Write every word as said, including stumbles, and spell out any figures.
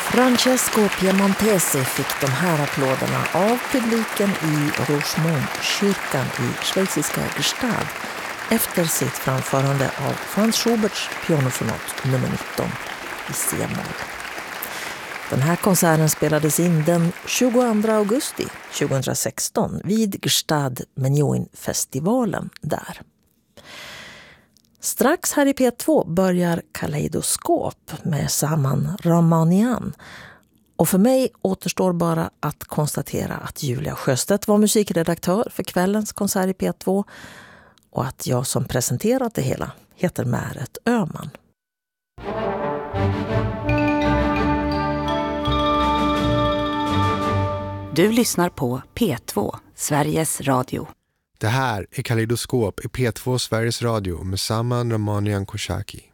Francesco Piemontesi fick de här applåderna av publiken i Rosemont-kyrkan i schweiziska Gstaad efter sitt framförande av Franz Schuberts pianosonat nummer nitton i C-moll. Den här konserten spelades in den tjugoandra augusti tjugohundrasexton vid Gstaad Menuhin-festivalen där. Strax här i P två börjar Kaleidoskop med Saman Rahmanian. Och för mig återstår bara att konstatera att Julia Sjöstedt var musikredaktör för kvällens konsert i P två och att jag som presenterat det hela heter Märet Öhman. Du lyssnar på P två, Sveriges Radio. Det här är Kaleidoskop i P två Sveriges Radio med Saman Rahmanian Khoshaki.